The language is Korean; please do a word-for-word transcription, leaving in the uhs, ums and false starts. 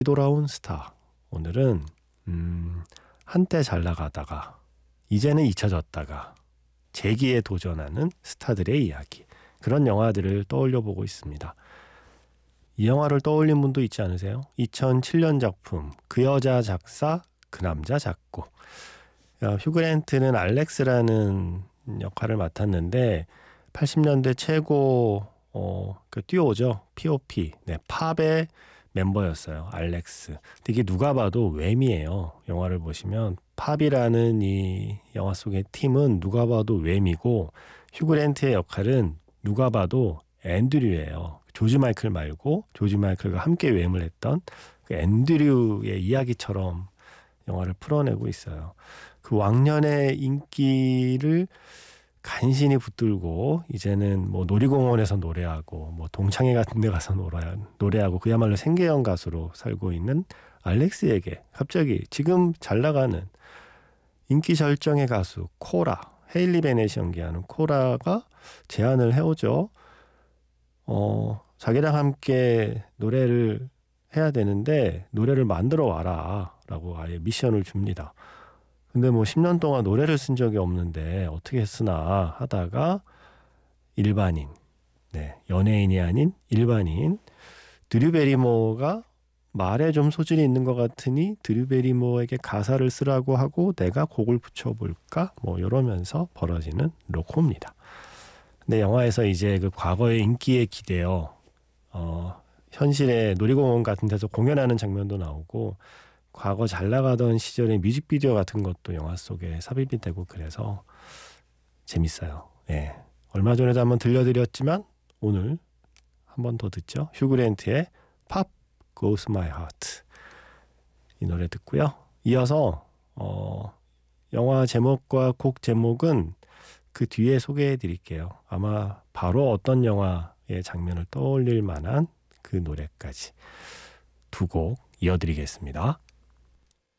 돌아온 스타. 오늘은 음, 한때 잘 나가다가 이제는 잊혀졌다가 재기에 도전하는 스타들의 이야기, 그런 영화들을 떠올려 보고 있습니다. 이 영화를 떠올린 분도 있지 않으세요? 이천칠 년 작품 그 여자 작사 그 남자 작곡. 휴그랜트는 알렉스라는 역할을 맡았는데 팔십 년대 최고 어, 그 듀오죠. 피오피, 네, 팝의 멤버였어요. 알렉스. 근데 이게 누가 봐도 웸이에요. 영화를 보시면 팝이라는 이 영화 속의 팀은 누가 봐도 웸이고, 휴그랜트의 역할은 누가 봐도 앤드류예요. 조지 마이클 말고 조지 마이클과 함께 웸을 했던 그 앤드류의 이야기처럼 영화를 풀어내고 있어요. 그 왕년의 인기를 간신히 붙들고 이제는 뭐 놀이공원에서 노래하고 뭐 동창회 같은 데 가서 노래하고 그야말로 생계형 가수로 살고 있는 알렉스에게 갑자기 지금 잘 나가는 인기 절정의 가수 코라, 헤일리 베넷이 연기하는 코라가 제안을 해오죠. 어, 자기랑 함께 노래를 해야 되는데 노래를 만들어 와라 라고 아예 미션을 줍니다. 근데 뭐 십 년 동안 노래를 쓴 적이 없는데 어떻게 쓰나 하다가 일반인, 네, 연예인이 아닌 일반인 드류 베리모어가 말에 좀 소질이 있는 것 같으니 드류 베리모어에게 가사를 쓰라고 하고 내가 곡을 붙여볼까? 뭐 이러면서 벌어지는 로코입니다. 근데 영화에서 이제 그 과거의 인기에 기대어 어, 현실의 놀이공원 같은 데서 공연하는 장면도 나오고, 과거 잘 나가던 시절의 뮤직비디오 같은 것도 영화 속에 삽입이 되고 그래서 재밌어요. 예. 얼마 전에도 한번 들려드렸지만 오늘 한 번 더 듣죠. 휴그랜트의 Pop Goes My Heart, 이 노래 듣고요. 이어서 어, 영화 제목과 곡 제목은 그 뒤에 소개해 드릴게요. 아마 바로 어떤 영화의 장면을 떠올릴 만한 그 노래까지 두 곡 이어드리겠습니다.